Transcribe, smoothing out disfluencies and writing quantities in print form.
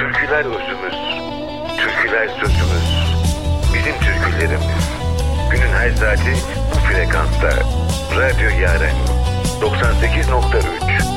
Türküler özümüz, türküler sözümüz. Bizim türkülerimiz. Günün her saati bu frekansta. Radyo Yaren 98.3